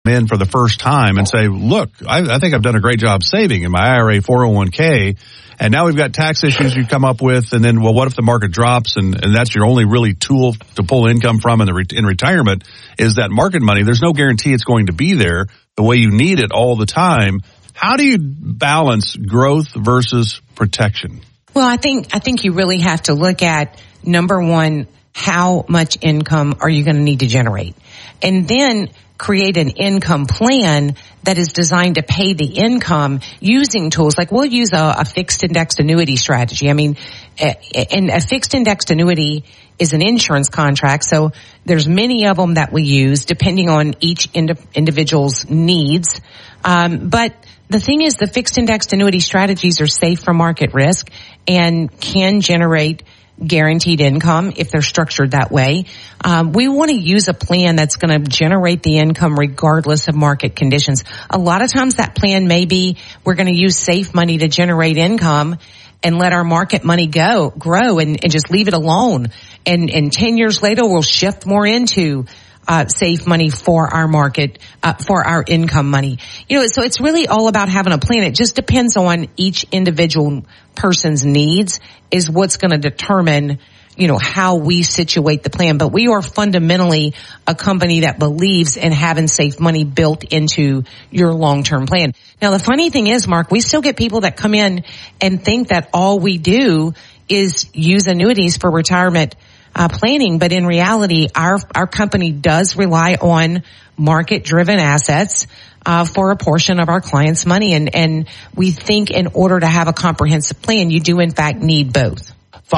in for the first time and say, look, I think I've done a great job saving in my IRA 401k. And now we've got tax issues you come up with. And then, well, what if the market drops? And that's your only really tool to pull income from in retirement is that market money. There's no guarantee it's going to be there the way you need it all the time. How do you balance growth versus protection? Well, I think you really have to look at, number one, how much income are you going to need to generate? And then create an income plan that is designed to pay the income using tools. Like we'll use a fixed indexed annuity strategy. I mean, and a fixed indexed annuity is an insurance contract. So there's many of them that we use depending on each individual's needs. But the thing is, the fixed indexed annuity strategies are safe from market risk and can generate guaranteed income if they're structured that way. We want to use a plan that's going to generate the income regardless of market conditions. A lot of times that plan may be we're going to use safe money to generate income and let our market money grow and just leave it alone. And 10 years later, we'll shift more into safe money for our market, for our income money. So it's really all about having a plan. It just depends on each individual person's needs is what's going to determine, how we situate the plan. But we are fundamentally a company that believes in having safe money built into your long-term plan. Now, the funny thing is, Mark, we still get people that come in and think that all we do is use annuities for retirement planning, but in reality, our company does rely on market-driven assets for a portion of our clients' money, and we think in order to have a comprehensive plan, you do in fact need both.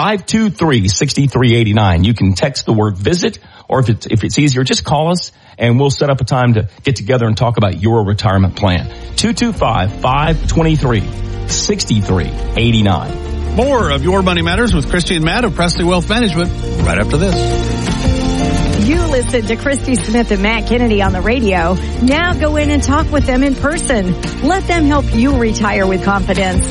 523-6389. You can text the word visit, or if it's easier, just call us and we'll set up a time to get together and talk about your retirement plan. 225-523-6389. More of Your Money Matters with Christy and Matt of Presley Wealth Management right after this. You listen to Christy Smith and Matt Kennedy on the radio. Now go in and talk with them in person. Let them help you retire with confidence.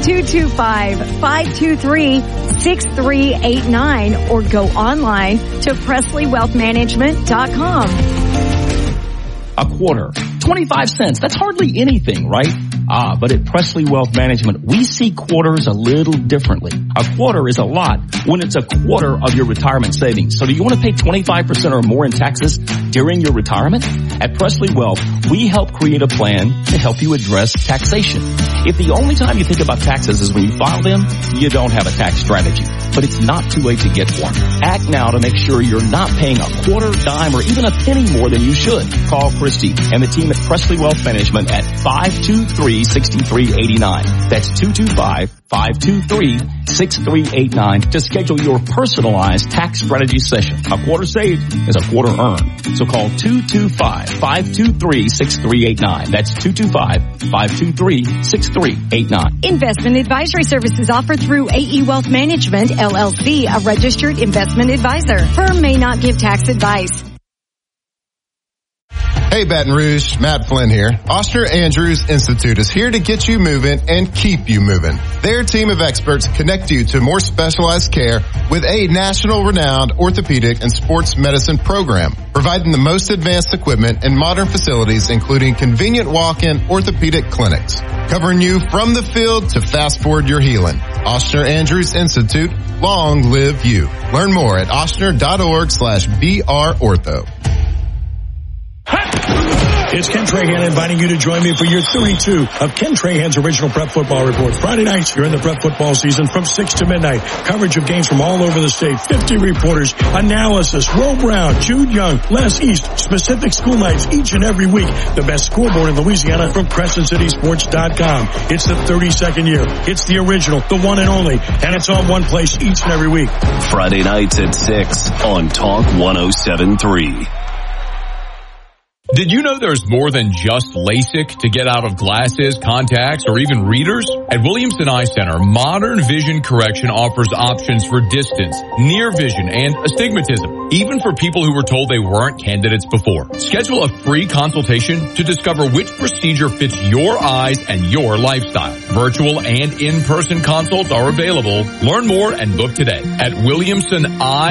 225-523-6389 or go online to PresleyWealthManagement.com. A quarter, 25 cents. That's hardly anything, right? But at Presley Wealth Management, we see quarters a little differently. A quarter is a lot when it's a quarter of your retirement savings. So do you want to pay 25% or more in taxes during your retirement? At Presley Wealth, we help create a plan to help you address taxation. If the only time you think about taxes is when you file them, you don't have a tax strategy. But it's not too late to get one. Act now to make sure you're not paying a quarter, dime, or even a penny more than you should. Call Christy and the team at Presley Wealth Management at 523-6389. That's 225-523-6389 to schedule your personalized tax strategy session. A quarter saved is a quarter earned. So call 225-523-6389. That's 225-523-6389. Investment advisory services offered through AE Wealth Management, LLC, a registered investment advisor. Firm may not give tax advice. Hey Baton Rouge, Matt Flynn here. Oster Andrews Institute is here to get you moving and keep you moving. Their team of experts connect you to more specialized care with a national renowned orthopedic and sports medicine program, providing the most advanced equipment and modern facilities, including convenient walk-in orthopedic clinics, covering you from the field to fast forward your healing. Oster Andrews Institute, long live you. Learn more at ostner.org/BRortho. It's Ken Trahan inviting you to join me for year 32 of Ken Trahan's original Prep Football Report. Friday nights during the Prep Football season from 6 to midnight. Coverage of games from all over the state. 50 reporters, analysis, Ro Brown, Jude Young, Les East, specific school nights each and every week. The best scoreboard in Louisiana from CrescentCitySports.com. It's the 32nd year. It's the original, the one and only, and it's on one place each and every week. Friday nights at 6 on Talk 107.3. Did you know there's more than just LASIK to get out of glasses, contacts, or even readers? At Williamson Eye Center, modern vision correction offers options for distance, near vision, and astigmatism, even for people who were told they weren't candidates before. Schedule a free consultation to discover which procedure fits your eyes and your lifestyle. Virtual and in-person consults are available. Learn more and book today at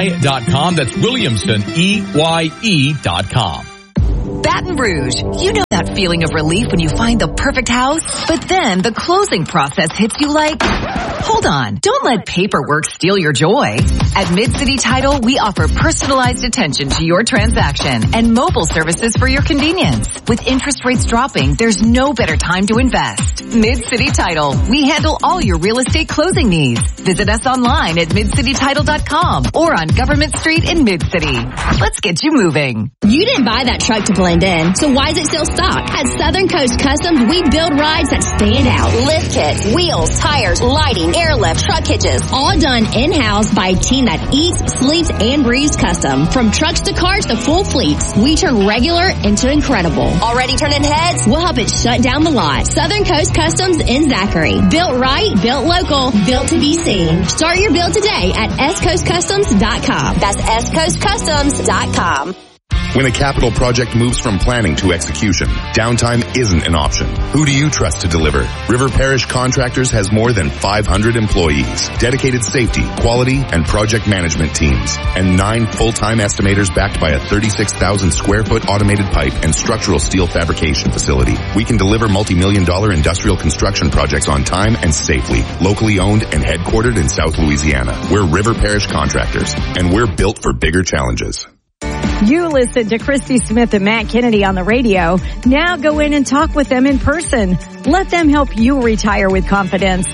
WilliamsonEye.com. That's WilliamsonEye.com. Baton Rouge, you know that feeling of relief when you find the perfect house? But then the closing process hits you like, hold on, don't let paperwork steal your joy. At Mid-City Title, we offer personalized attention to your transaction and mobile services for your convenience. With interest rates dropping, there's no better time to invest. Mid-City Title, we handle all your real estate closing needs. Visit us online at midcitytitle.com or on Government Street in Mid-City. Let's get you moving. You didn't buy that truck to blend in, so why is it still stock? At Southern Coast Customs, we build rides that stand out. Lift kits, wheels, tires, lighting, airlift, truck hitches, all done in-house by a team that eats, sleeps, and breathes custom. From trucks to cars to full fleets, we turn regular into incredible. Already turning heads? We'll help it shut down the lot. Southern Coast Customs in Zachary. Built right, built local, built to be seen. Start your build today at scoastcustoms.com. That's scoastcustoms.com. When a capital project moves from planning to execution, downtime isn't an option. Who do you trust to deliver? River Parish Contractors has more than 500 employees, dedicated safety, quality, and project management teams, and 9 full-time estimators backed by a 36,000 square foot automated pipe and structural steel fabrication facility. We can deliver multi-million-dollar industrial construction projects on time and safely, locally owned and headquartered in South Louisiana. We're River Parish Contractors, and we're built for bigger challenges. You listen to Christy Smith and Matt Kennedy on the radio. Now go in and talk with them in person. Let them help you retire with confidence.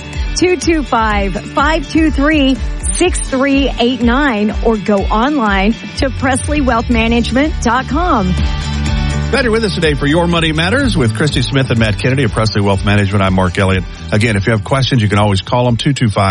225-523-6389 or go online to PresleyWealthManagement.com. Glad you're with us today for Your Money Matters with Christy Smith and Matt Kennedy of Presley Wealth Management. I'm Mark Elliott. Again, if you have questions, you can always call them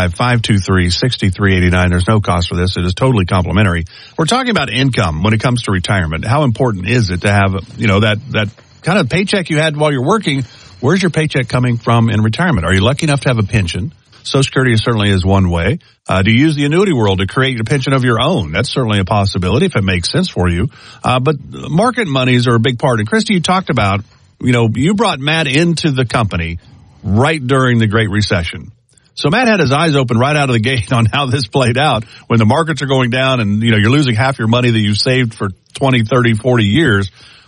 225-523-6389. There's no cost for this. It is totally complimentary. We're talking about income when it comes to retirement. How important is it to have, that kind of paycheck you had while you're working? Where's your paycheck coming from in retirement? Are you lucky enough to have a pension? Social Security certainly is one way. Do you use the annuity world to create a pension of your own? That's certainly a possibility if it makes sense for you. But market monies are a big part. And Christy, you talked about, you brought Matt into the company right during the Great Recession. So Matt had his eyes open right out of the gate on how this played out when the markets are going down and, you're losing half your money that you saved for 20, 30, 40 years.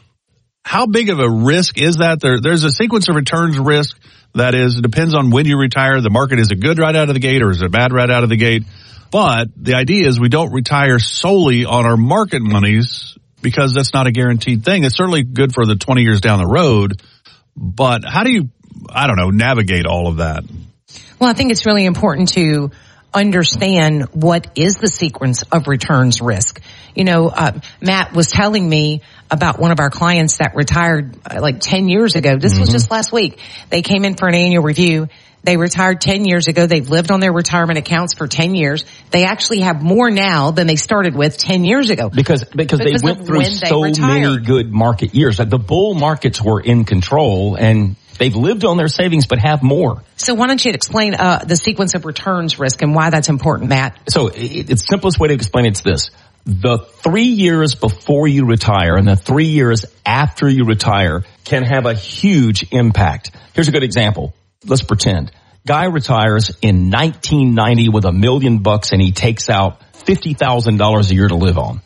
How big of a risk is that? There's a sequence of returns risk. That is, it depends on when you retire. The market, is it good right out of the gate or is it bad right out of the gate? But the idea is we don't retire solely on our market monies because that's not a guaranteed thing. It's certainly good for the 20 years down the road. But how do you, navigate all of that? Well, I think it's really important to understand what is the sequence of returns risk. Matt was telling me about one of our clients that retired like 10 years ago. This was just last week. They came in for an annual review. They retired 10 years ago. They've lived on their retirement accounts for 10 years. They actually have more now than they started with 10 years ago. Because they went through so many good market years. The bull markets were in control and they've lived on their savings but have more. So why don't you explain the sequence of returns risk and why that's important, Matt? So the simplest way to explain it's this. The 3 years before you retire and the 3 years after you retire can have a huge impact. Here's a good example. Let's pretend. Guy retires in 1990 with $1 million and he takes out $50,000 a year to live on.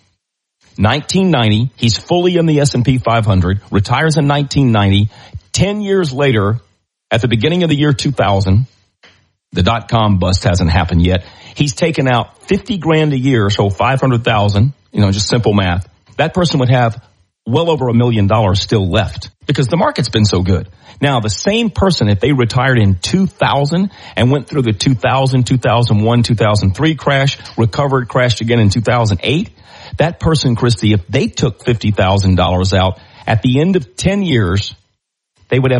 1990, he's fully in the S&P 500, retires in 1990. 10 years later, at the beginning of the year 2000, the dot-com bust hasn't happened yet. He's taken out $50,000 a year, so $500,000, just simple math. That person would have well over $1 million still left because the market's been so good. Now, the same person, if they retired in 2000 and went through the 2000, 2001, 2003 crash, recovered, crashed again in 2008, that person, Christy, if they took $50,000 out, at the end of 10 years, they would have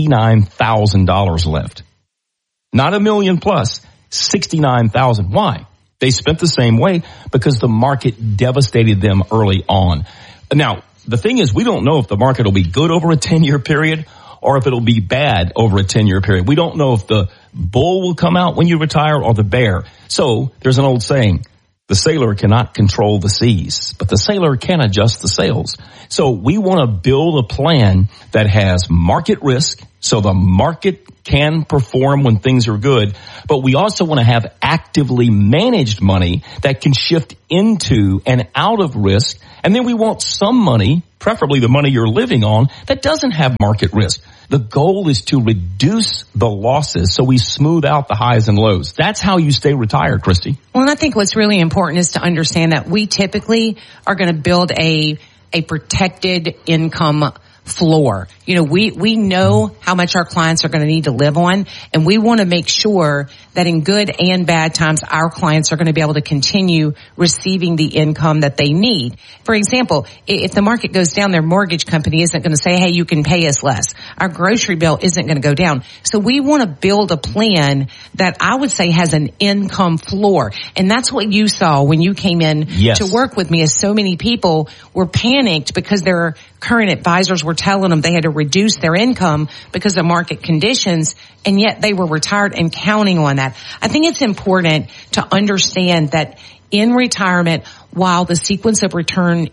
$69,000 left. Not $1 million plus, $69,000. Why? They spent the same way because the market devastated them early on. Now, the thing is, we don't know if the market will be good over a 10-year period or if it'll be bad over a 10-year period. We don't know if the bull will come out when you retire or the bear. So there's an old saying, the sailor cannot control the seas, but the sailor can adjust the sails. So we want to build a plan that has market risk so the market can perform when things are good, but we also want to have actively managed money that can shift into and out of risk. And then we want some money preferably the money you're living on, that doesn't have market risk. The goal is to reduce the losses so we smooth out the highs and lows. That's how you stay retired, Christy. Well, and I think what's really important is to understand that we typically are going to build a protected income floor. You know, we know how much our clients are going to need to live on, and we want to make sure that in good and bad times, our clients are going to be able to continue receiving the income that they need. For example, if the market goes down, their mortgage company isn't going to say, hey, you can pay us less. Our grocery bill isn't going to go down. So we want to build a plan that I would say has an income floor. And that's what you saw when you came in to work with me, as so many people were panicked because their current advisors were telling them they had to reduce their income because of market conditions, and yet they were retired and counting on that. I think it's important to understand that in retirement, while the sequence of return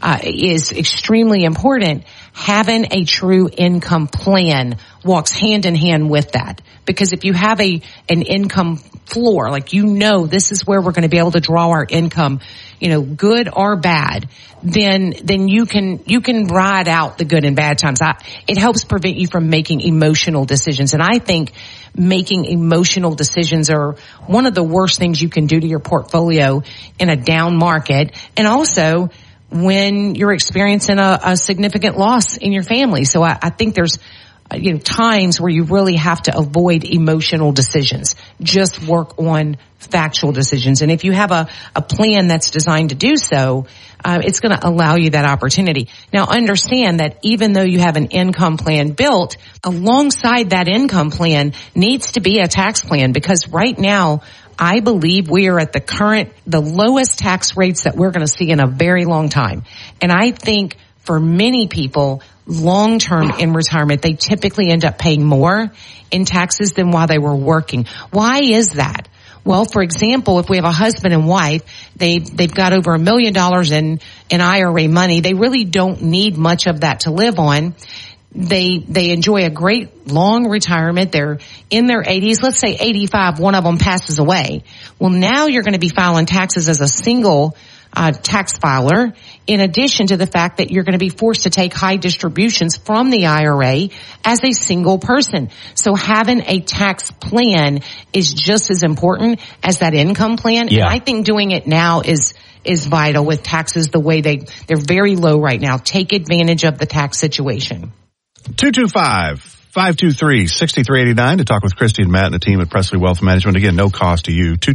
is extremely important, having a true income plan walks hand in hand with that. Because if you have an income floor, like, you know, this is where we're going to be able to draw our income, you know, good or bad, then you can ride out the good and bad times. It helps prevent you from making emotional decisions. And I think making emotional decisions are one of the worst things you can do to your portfolio in a down market, and also when you're experiencing a significant loss in your family. So I think there's times where you really have to avoid emotional decisions. Just work on factual decisions. And if you have a plan that's designed to do so, it's going to allow you that opportunity. Now, understand that even though you have an income plan built, alongside that income plan needs to be a tax plan, because right now, I believe we are at the lowest tax rates that we're going to see in a very long time. And I think for many people, long term in retirement, they typically end up paying more in taxes than while they were working. Why is that? Well, for example, if we have a husband and wife, they've got over $1 million in IRA money. They really don't need much of that to live on. They enjoy a great long retirement. They're in their 80s. Let's say 85, one of them passes away. Well, now you're going to be filing taxes as a single tax filer, in addition to the fact that you're going to be forced to take high distributions from the IRA as a single person. So having a tax plan is just as important as that income plan. Yeah. And I think doing it now is vital with taxes the way they're very low right now. Take advantage of the tax situation. 225-523-6389 to talk with Christy and Matt and the team at Presley Wealth Management. Again, no cost to you.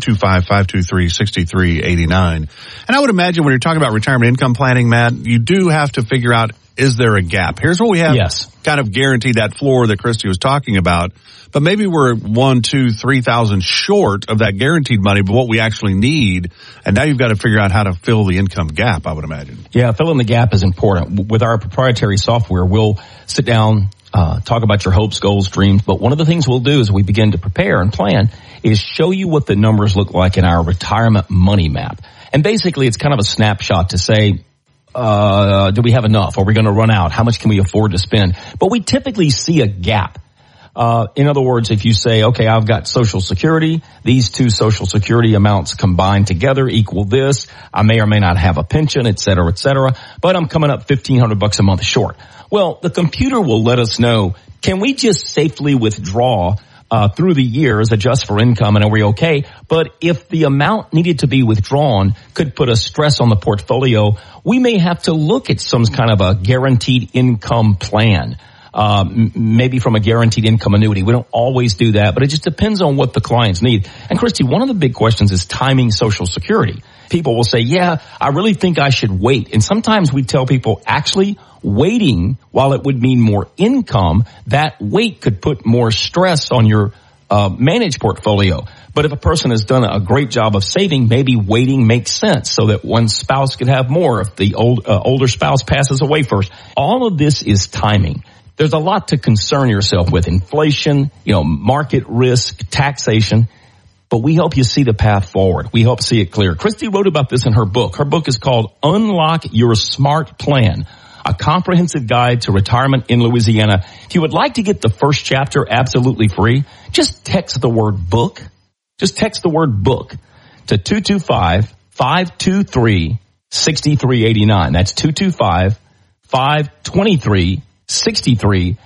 225-523-6389. And I would imagine when you're talking about retirement income planning, Matt, you do have to figure out, is there a gap? Here's what we have kind of guaranteed that floor that Christy was talking about. But maybe we're 1,000, 2,000, 3,000 short of that guaranteed money, but what we actually need. And now you've got to figure out how to fill the income gap, I would imagine. Yeah, filling the gap is important. With our proprietary software, we'll sit down, talk about your hopes, goals, dreams. But one of the things we'll do as we begin to prepare and plan is show you what the numbers look like in our retirement money map. And basically, it's kind of a snapshot to say, do we have enough? Are we going to run out? How much can we afford to spend? But we typically see a gap. In other words, if you say, okay, I've got Social Security, these two Social Security amounts combined together equal this. I may or may not have a pension, et cetera, but I'm coming up $1,500 a month short. Well, the computer will let us know, can we just safely withdraw through the years, adjust for income, and are we okay? But if the amount needed to be withdrawn could put a stress on the portfolio, we may have to look at some kind of a guaranteed income plan. Maybe from a guaranteed income annuity. We don't always do that, but it just depends on what the clients need. And Christy, one of the big questions is timing Social Security. People will say, yeah, I really think I should wait. And sometimes we tell people, actually, waiting, while it would mean more income, that wait could put more stress on your managed portfolio. But if a person has done a great job of saving, maybe waiting makes sense so that one spouse could have more if the older spouse passes away first. All of this is timing. There's a lot to concern yourself with: inflation, market risk, taxation. But we help you see the path forward. We help see it clear. Christy wrote about this in her book. Her book is called Unlock Your Smart Plan, a comprehensive guide to retirement in Louisiana. If you would like to get the first chapter absolutely free, just text the word book. Just text the word book to 225-523-6389. That's 523-63